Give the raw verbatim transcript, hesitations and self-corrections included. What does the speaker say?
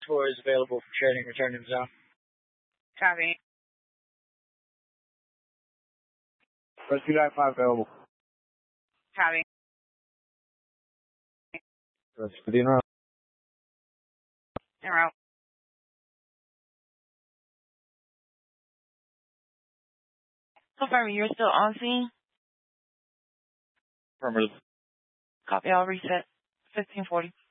four is available for training. Return to the zone. Copy. Rescue nine five available. Copy. Rescue en route. En route. Confirm you're still on scene? Affirmative. Copy, I'll reset. fifteen forty.